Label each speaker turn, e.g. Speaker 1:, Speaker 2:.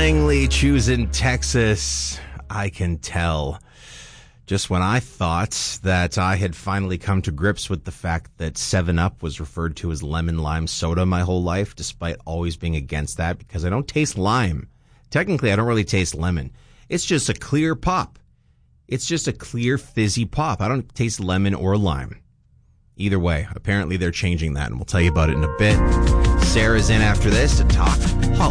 Speaker 1: Langley choosing Texas. I can tell. Just when I thought that I had finally come to grips with the fact that 7-Up was referred to as lemon lime soda my whole life, despite always being against that because I don't taste lime. Technically, I don't really taste lemon. It's just a clear pop. It's just a clear fizzy pop. I don't taste lemon or lime. Either way, apparently they're changing that, and we'll tell you about it in a bit. Sarah's in after this to talk